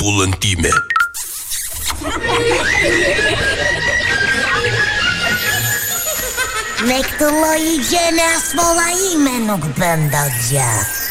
sklepul în time. Nek të lloj gjene as molla ime nuk bën dot gjë.